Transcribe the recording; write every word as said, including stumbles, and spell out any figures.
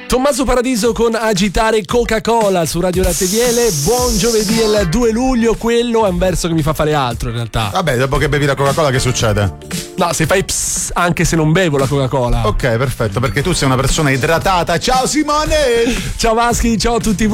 Tommaso Paradiso con Agitare Coca-Cola su Radio Latte Miele. Buon giovedì, il due luglio. Quello è un verso che mi fa fare altro in realtà. Vabbè, dopo che bevi la Coca-Cola che succede? No, se fai pss anche se non bevo la Coca-Cola. Ok, perfetto, perché tu sei una persona idratata. Ciao Simone! Ciao Maschi, ciao a tutti voi.